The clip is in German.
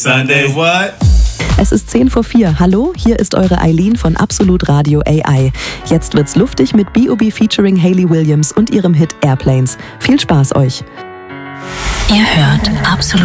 Sunday what? Es ist 4:10. Hallo, hier ist eure Eileen von Absolut Radio AI. Jetzt wird's luftig mit B.O.B. featuring Hayley Williams und ihrem Hit Airplanes. Viel Spaß euch. Ihr hört Absolut